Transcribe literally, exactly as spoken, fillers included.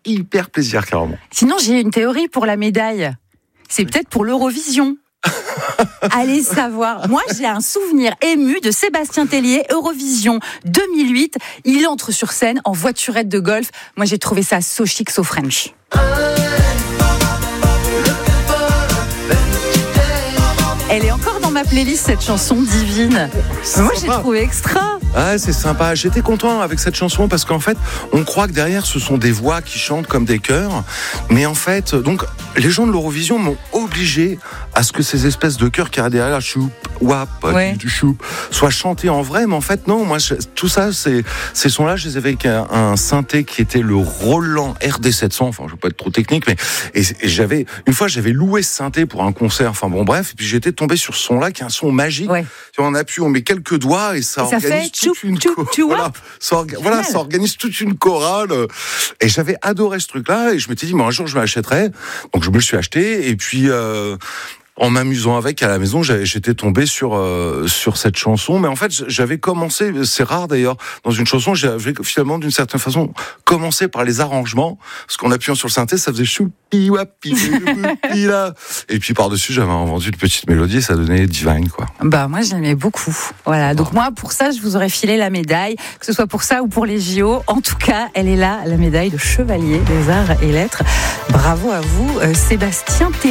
hyper plaisir, carrément. Sinon, j'ai une théorie pour la médaille. C'est peut-être pour l'Eurovision. Allez savoir. Moi, j'ai un souvenir ému de Sébastien Tellier, Eurovision deux mille huit. Il entre sur scène en voiturette de golf. Moi, j'ai trouvé ça so chic, so French. Elle est encore dans ma playlist, cette chanson divine. Moi, j'ai trouvé extra. Ah, c'est sympa. J'étais content avec cette chanson parce qu'en fait, on croit que derrière, ce sont des voix qui chantent comme des chœurs. Mais en fait, donc, les gens de l'Eurovision m'ont obligé à ce que ces espèces de chœurs qui arrivent derrière, choup, wap, ouais. choup, soient chantés en vrai. Mais en fait, non, moi, je, tout ça, c'est, ces sons-là, je les avais avec un, un synthé qui était le Roland R D sept cents. Enfin, je veux pas être trop technique, mais, et, et j'avais, une fois, j'avais loué ce synthé pour un concert. Enfin, bon, bref. Et puis, j'étais tombé sur ce son-là, qui est un son magique. Ouais. On appuie, on met quelques doigts et ça, et ça organise fait toute choup, une choup, chorale. choup, Voilà, ça, orga... voilà, ça organise toute une chorale. Et j'avais adoré ce truc-là. Et je m'étais dit, bon, un jour, je m'achèterais. Donc, je me le suis acheté. Et puis, euh, en m'amusant avec à la maison, j'étais tombé sur euh, sur cette chanson. Mais en fait, j'avais commencé, c'est rare d'ailleurs, dans une chanson, j'avais finalement d'une certaine façon commencé par les arrangements, parce qu'en appuyant sur le synthé, ça faisait choupi wapi là. Et puis par-dessus, j'avais inventé une petite mélodie, et ça donnait Divine, quoi. Bah moi, j'aimais beaucoup. Voilà. Donc moi, pour ça, je vous aurais filé la médaille, que ce soit pour ça ou pour les J O. En tout cas, elle est là, la médaille de chevalier des arts et lettres. Bravo à vous, Sébastien Tellier.